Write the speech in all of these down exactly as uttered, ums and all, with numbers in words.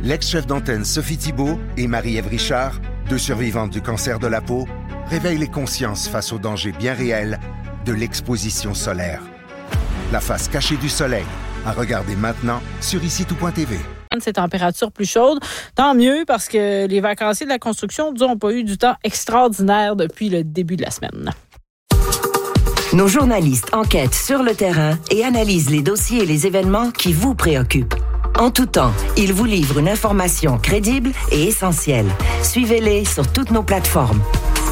L'ex-chef d'antenne Sophie Thibault et Marie-Ève Richard, deux survivantes du cancer de la peau, réveillent les consciences face aux dangers bien réels de l'exposition solaire. La face cachée du soleil, à regarder maintenant sur ici tout point t v. Ces températures plus chaudes, tant mieux parce que les vacanciers de la construction n'ont pas eu du temps extraordinaire depuis le début de la semaine. Nos journalistes enquêtent sur le terrain et analysent les dossiers et les événements qui vous préoccupent. En tout temps, ils vous livrent une information crédible et essentielle. Suivez-les sur toutes nos plateformes.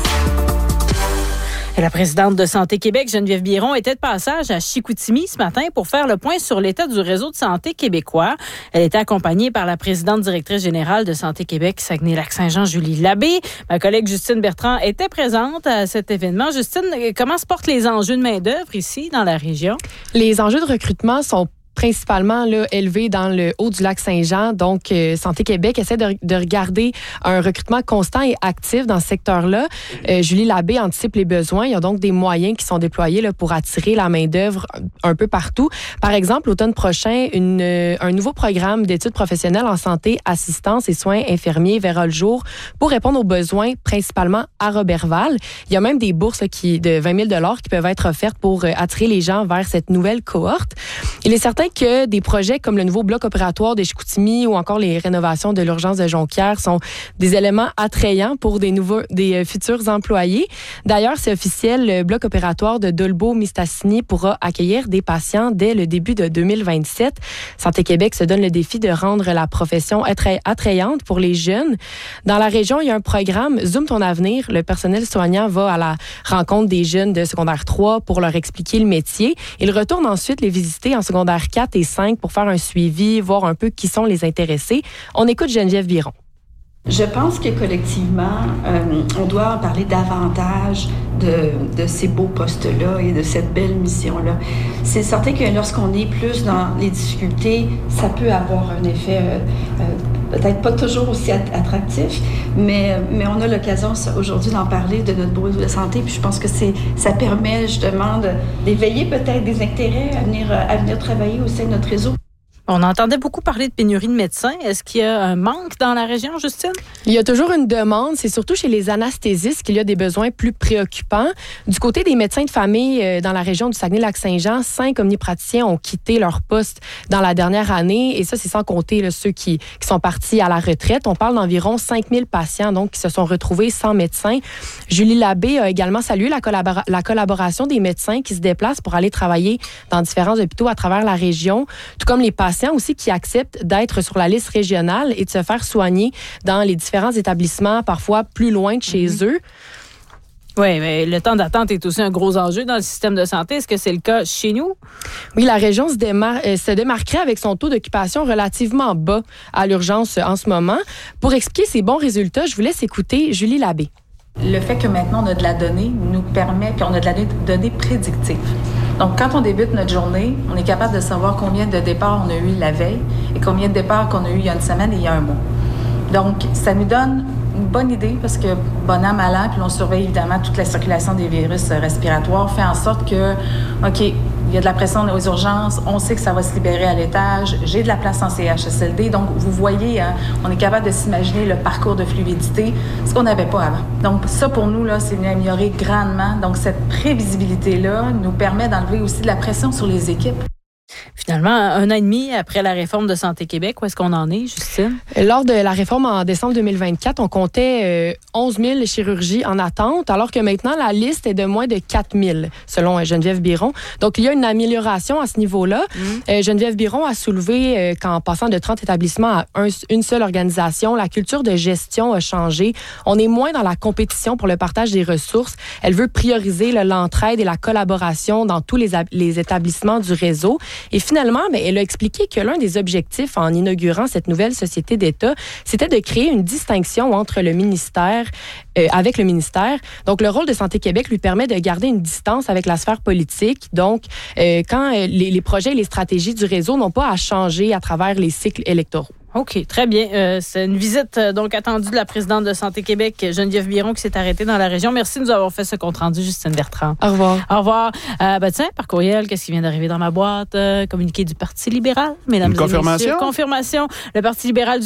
La présidente de Santé Québec, Geneviève Biron, était de passage à Chicoutimi ce matin pour faire le point sur l'état du réseau de santé québécois. Elle était accompagnée par la présidente directrice générale de Santé Québec, Saguenay-Lac-Saint-Jean, Julie Labbé. Ma collègue Justine Bertrand était présente à cet événement. Justine, comment se portent les enjeux de main-d'œuvre ici dans la région? Les enjeux de recrutement sont principalement là, élevé dans le haut du lac Saint-Jean. Donc, euh, Santé Québec essaie de, de regarder un recrutement constant et actif dans ce secteur-là. Euh, Julie Labbé anticipe les besoins. Il y a donc des moyens qui sont déployés là, pour attirer la main-d'œuvre un peu partout. Par exemple, l'automne prochain, une, euh, un nouveau programme d'études professionnelles en santé, assistance et soins infirmiers verra le jour pour répondre aux besoins, principalement à Roberval. Il y a même des bourses là, qui, de vingt mille dollars qui peuvent être offertes pour euh, attirer les gens vers cette nouvelle cohorte. Il est certain que des projets comme le nouveau bloc opératoire de Chicoutimi ou encore les rénovations de l'urgence de Jonquière sont des éléments attrayants pour des nouveaux, des futurs employés. D'ailleurs, c'est officiel, le bloc opératoire de Dolbeau-Mistassini pourra accueillir des patients dès le début de deux mille vingt-sept. Santé Québec se donne le défi de rendre la profession attrayante pour les jeunes. Dans la région, il y a un programme Zoom ton avenir. Le personnel soignant va à la rencontre des jeunes de secondaire trois pour leur expliquer le métier. Il retourne ensuite les visiter en secondaire quatre et cinq pour faire un suivi, voir un peu qui sont les intéressés. On écoute Geneviève Biron. Je pense que collectivement, euh, on doit en parler davantage de, de ces beaux postes-là et de cette belle mission-là. C'est certain que lorsqu'on est plus dans les difficultés, ça peut avoir un effet euh, euh, peut-être pas toujours aussi attractif, mais, mais on a l'occasion aujourd'hui d'en parler de notre beau de santé, puis je pense que c'est, ça permet justement de, d'éveiller peut-être des intérêts à venir, à venir travailler au sein de notre réseau. On entendait beaucoup parler de pénurie de médecins. Est-ce qu'il y a un manque dans la région, Justine? Il y a toujours une demande. C'est surtout chez les anesthésistes qu'il y a des besoins plus préoccupants. Du côté des médecins de famille euh, dans la région du Saguenay-Lac-Saint-Jean, cinq omnipraticiens ont quitté leur poste dans la dernière année. Et ça, c'est sans compter là, ceux qui, qui sont partis à la retraite. On parle d'environ cinq mille patients donc, qui se sont retrouvés sans médecin. Julie Labbé a également salué la, collabora- la collaboration des médecins qui se déplacent pour aller travailler dans différents hôpitaux à travers la région, tout comme les patients aussi qui acceptent d'être sur la liste régionale et de se faire soigner dans les différents établissements, parfois plus loin de chez mm-hmm. eux. Oui, mais le temps d'attente est aussi un gros enjeu dans le système de santé. Est-ce que c'est le cas chez nous? Oui, la région se, démar- euh, se démarquerait avec son taux d'occupation relativement bas à l'urgence en ce moment. Pour expliquer ces bons résultats, je vous laisse écouter Julie Labbé. Le fait que maintenant on a de la donnée nous permet, puis on a de la donnée prédictive. Donc, quand on débute notre journée, on est capable de savoir combien de départs on a eu la veille et combien de départs qu'on a eu il y a une semaine et il y a un mois. Donc, ça nous donne une bonne idée parce que bon an, mal an, puis on surveille évidemment toute la circulation des virus respiratoires, fait en sorte que, OK, il y a de la pression aux urgences, on sait que ça va se libérer à l'étage, j'ai de la place en C H S L D. Donc, vous voyez, hein, on est capable de s'imaginer le parcours de fluidité, ce qu'on n'avait pas avant. Donc, ça, pour nous, là, c'est venu améliorer grandement. Donc, cette prévisibilité-là nous permet d'enlever aussi de la pression sur les équipes. Finalement, un an et demi après la réforme de Santé Québec, où est-ce qu'on en est, Justine? Lors de la réforme en décembre deux mille vingt-quatre, on comptait euh, onze mille chirurgies en attente, alors que maintenant, la liste est de moins de quatre mille, selon euh, Geneviève Biron. Donc, il y a une amélioration à ce niveau-là. Mmh. Euh, Geneviève Biron a soulevé euh, qu'en passant de trente établissements à un, une seule organisation, la culture de gestion a changé. On est moins dans la compétition pour le partage des ressources. Elle veut prioriser là, l'entraide et la collaboration dans tous les, les établissements du réseau. Et finalement, bien, elle a expliqué que l'un des objectifs en inaugurant cette nouvelle société d'État, c'était de créer une distinction entre le ministère, euh, avec le ministère. Donc, le rôle de Santé Québec lui permet de garder une distance avec la sphère politique. Donc, euh, quand euh, les, les projets et les stratégies du réseau n'ont pas à changer à travers les cycles électoraux. OK, très bien. Euh, c'est une visite euh, donc attendue de la présidente de Santé Québec, Geneviève Biron, qui s'est arrêtée dans la région. Merci de nous avoir fait ce compte-rendu, Justine Bertrand. Au revoir. Au revoir. Euh, ben tiens, par courriel, qu'est-ce qui vient d'arriver dans ma boîte? Euh, communiqué du Parti libéral, mesdames Une et confirmation? messieurs. Confirmation. Le Parti libéral du